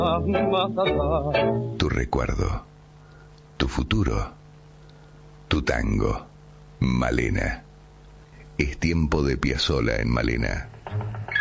Tu recuerdo, tu futuro, tu tango. Malena. Es tiempo de Piazzolla en Malena.